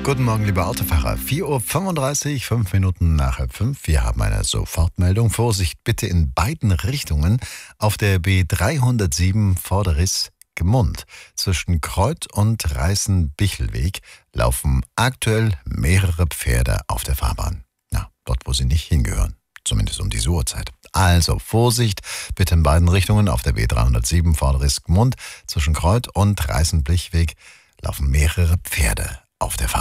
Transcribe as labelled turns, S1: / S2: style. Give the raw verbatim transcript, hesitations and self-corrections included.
S1: Guten Morgen, liebe Autofahrer. vier Uhr fünfunddreißig, fünf Minuten nach halb fünf. Wir haben eine Sofortmeldung. Vorsicht bitte in beiden Richtungen auf der B dreihundertsieben Vorderriss Gmund. Zwischen Kreuth und Reißen-Bichelweg laufen aktuell mehrere Pferde auf der Fahrbahn. Na, dort, wo sie nicht hingehören. Zumindest um diese Uhrzeit. Also Vorsicht bitte in beiden Richtungen auf der B dreihundertsieben Vorderriss Gmund. Zwischen Kreuth und Reißen-Bichelweg laufen mehrere Pferde auf der Fahrbahn.